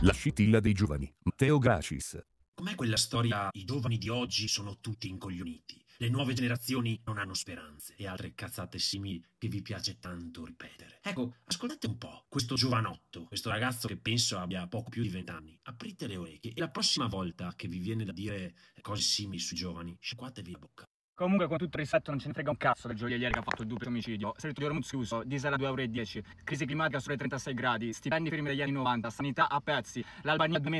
La scintilla dei giovani. Matteo Gracis. Com'è quella storia? I giovani di oggi sono tutti incoglioniti. Le nuove generazioni non hanno speranze e altre cazzate simili che vi piace tanto ripetere. Ecco, ascoltate un po' questo giovanotto, questo ragazzo che penso abbia poco più di 20 anni. Aprite le orecchie e la prossima volta che vi viene da dire cose simili sui giovani, sciacquatevi la bocca. Comunque, con tutto rispetto, non ce ne frega un cazzo del gioielliere che ha fatto il duplice omicidio. Servitù di Ormuz chiuso, diesel a 2,10 €, crisi climatica sopra i 36 gradi, stipendi fermi dagli anni 90, sanità a pezzi, l'Albania a 2 mesi